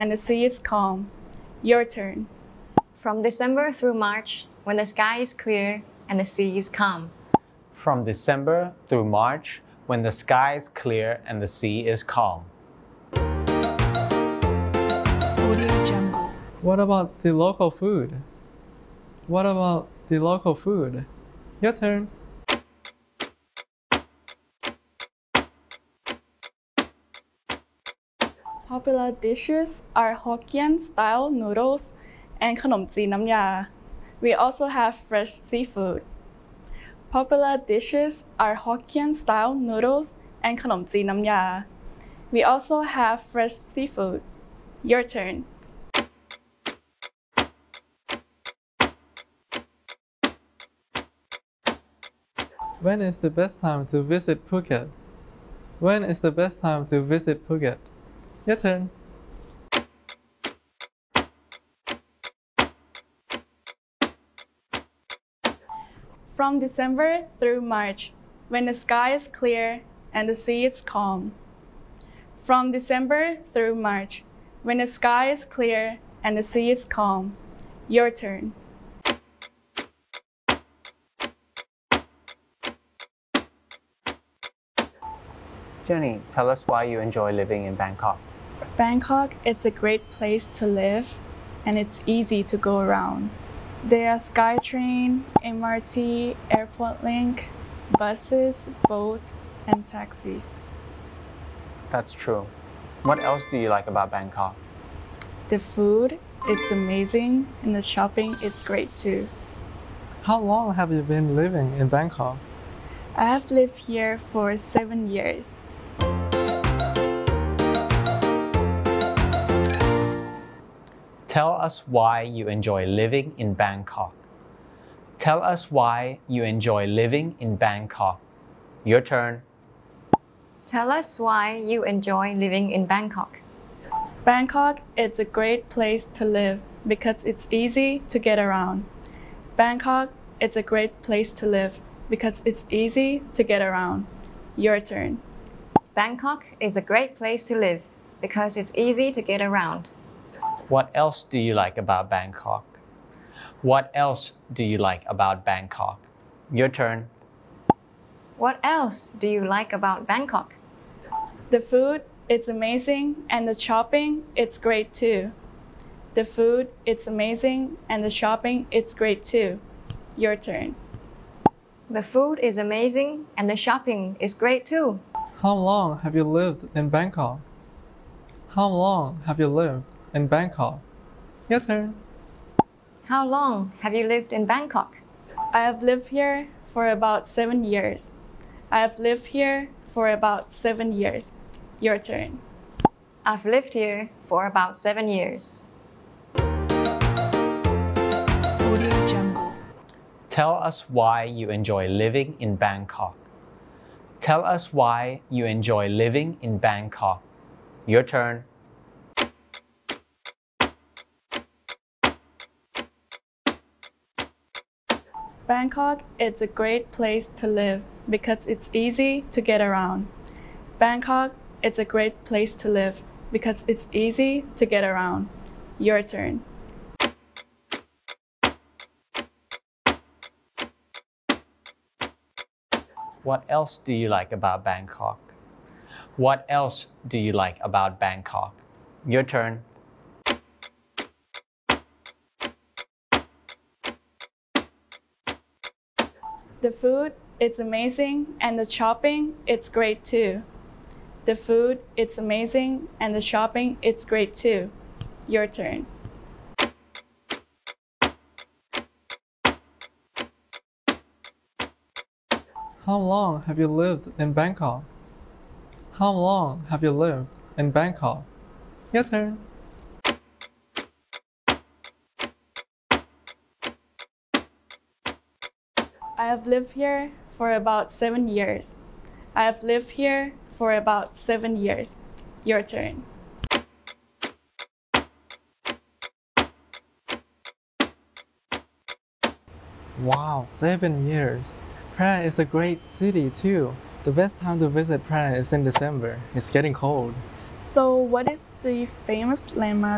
and the sea is calm. Your turn. From December through March, when the sky is clear and the sea is calm. From December through March, when the sky is clear and the sea is calm. What about the local food? What about the local food? Your turn. Popular dishes are Hokkien-style noodles and ขนมจีนน้ำยา We also have fresh seafood. Popular dishes are Hokkien-style noodles and ขนมจีนน้ำยา We also have fresh seafood. Your turn. When is the best time to visit Phuket? When is the best time to visit Phuket? Your turn. From December through March, when the sky is clear and the sea is calm. From December through March, when the sky is clear and the sea is calm. Your turn. Jenny, tell us why you enjoy living in Bangkok. Bangkok is a great place to live and it's easy to go around. There are SkyTrain, MRT, Airport Link, buses, boats, and taxis. That's true. What else do you like about Bangkok? The food, it's amazing, and the shopping is great too. How long have you been living in Bangkok? I have lived here for 7 years. Tell us why you enjoy living in Bangkok. Tell us why you enjoy living in Bangkok. Your turn. Tell us why you enjoy living in Bangkok. Bangkok is a great place to live because it's easy to get around. Bangkok is a great place to live because it's easy to get around. Your turn. Bangkok is a great place to live because it's easy to get around. What else do you like about Bangkok? What else do you like about Bangkok? Your turn. What else do you like about Bangkok? The food, it's amazing, and the shopping, it's great too. The food, it's amazing, and the shopping, it's great too. Your turn. The food is amazing and the shopping is great too. How long have you lived in Bangkok? How long have you lived in Bangkok? Your turn. How long have you lived in Bangkok? I have lived here for about 7 years. I have lived here for about 7 years. Your turn. I've lived here for about 7 years. Tell us why you enjoy living in Bangkok. Tell us why you enjoy living in Bangkok. Your turn. Bangkok is a great place to live because it's easy to get around. Bangkok is a great place to live because it's easy to get around. Your turn. What else do you like about Bangkok? What else do you like about Bangkok? Your turn. The food, it's amazing, and the shopping, it's great too. The food, it's amazing, and the shopping, it's great too. Your turn. How long have you lived in Bangkok? How long have you lived in Bangkok? Your turn. I have lived here for about 7 years. I have lived here for about 7 years. Your turn. Wow, 7 years. Praia is a great city too. The best time to visit Praia is in December. It's getting cold. So what is the famous landmark